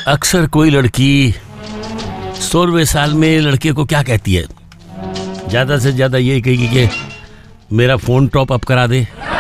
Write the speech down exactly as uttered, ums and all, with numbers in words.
अक्सर कोई लड़की सोलहवें साल में लड़के को क्या कहती है, ज्यादा से ज्यादा ये कहेगी कि मेरा फोन टॉप अप करा दे,